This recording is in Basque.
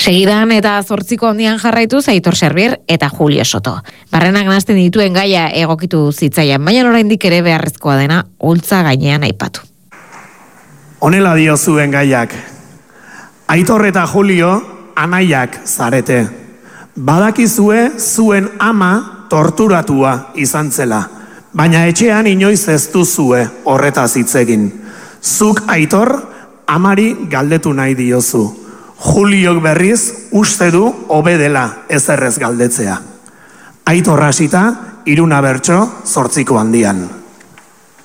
Segidan eta 8 handian jarraituz Aitor Servier eta Julio Soto. Barrenak nahasten dituen gaia egokitu zitzaian, baina oraindik ere beharrezkoa dena ultza gainean aipatu. Honela dio zuen gaiak. Aitor eta Julio anaiak zarete. Badakizue zuen ama torturatua izan zela, baina etxean inoiz ez duzue horretaz hitz egin. Zuk Aitor amari galdetu nahi diozu. Juliok berriz uste du hobe dela ezerrez galdetzea. Aitor hasita 3 bertso 8 handian.